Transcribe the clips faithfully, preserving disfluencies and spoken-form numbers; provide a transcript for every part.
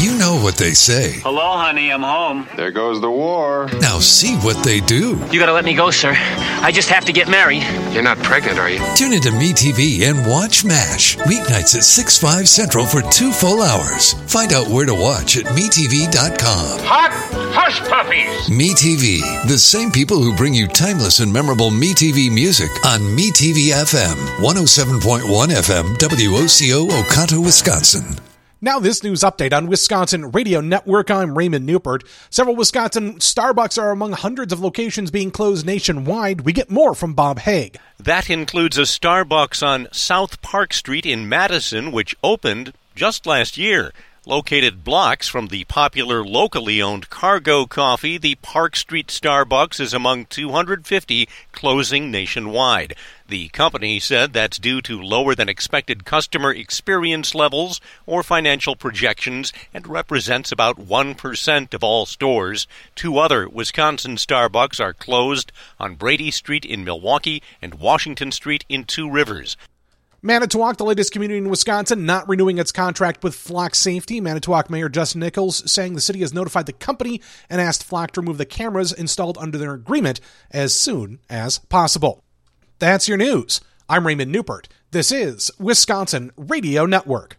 You know what they say. Hello, honey, I'm home. There goes the war. Now see what they do. You gotta let me go, sir. I just have to get married. You're not pregnant, are you? Tune into MeTV and watch MASH. Weeknights at six, five Central for two full hours. Find out where to watch at me T V dot com. Hot hush puppies! MeTV, the same people who bring you timeless and memorable MeTV music on MeTV F M, one oh seven point one F M, W O C O, Oconto, Wisconsin. Now this news update on Wisconsin Radio Network. I'm Raymond Newport. Several Wisconsin Starbucks are among hundreds of locations being closed nationwide. We get more from Bob Haig. That includes a Starbucks on South Park Street in Madison, which opened just last year. Located blocks from the popular locally owned Cargo Coffee, the Park Street Starbucks is among two hundred fifty closing nationwide. The company said that's due to lower than expected customer experience levels or financial projections and represents about one percent of all stores. Two other Wisconsin Starbucks are closed on Brady Street in Milwaukee and Washington Street in Two Rivers. Manitowoc, the latest community in Wisconsin, not renewing its contract with Flock Safety. Manitowoc Mayor Justin Nichols saying the city has notified the company and asked Flock to remove the cameras installed under their agreement as soon as possible. That's your news. I'm Raymond Newport. This is Wisconsin Radio Network.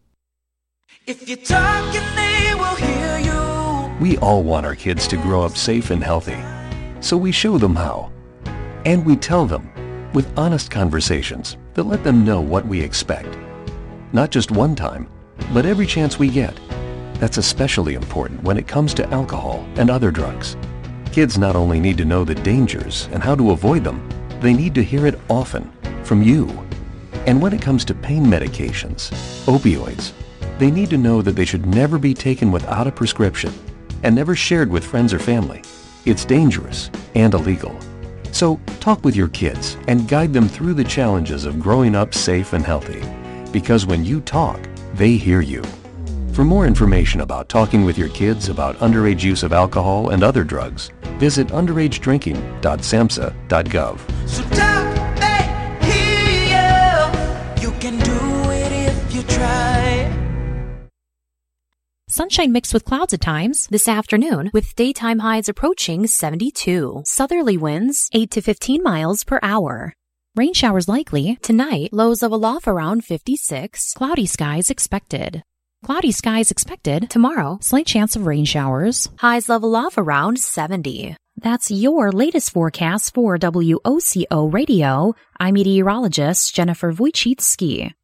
If you're talking, they will hear you. We all want our kids to grow up safe and healthy, so we show them how. And we tell them with honest conversations that let them know what we expect. Not just one time, but every chance we get. That's especially important when it comes to alcohol and other drugs. Kids not only need to know the dangers and how to avoid them, they need to hear it often from you. And when it comes to pain medications, opioids, they need to know that they should never be taken without a prescription and never shared with friends or family. It's dangerous and illegal. So talk with your kids and guide them through the challenges of growing up safe and healthy. Because when you talk, they hear you. For more information about talking with your kids about underage use of alcohol and other drugs, visit underage drinking dot samhsa dot gov. So talk, they hear you. You can do it if you try. Sunshine mixed with clouds at times this afternoon with daytime highs approaching seventy-two. Southerly winds eight to fifteen miles per hour. Rain showers likely. Tonight, lows level off around fifty-six. Cloudy skies expected. Cloudy skies expected. Tomorrow, slight chance of rain showers. Highs level off around seventy. That's your latest forecast for W O C O Radio. I'm meteorologist Jennifer Wojcicki.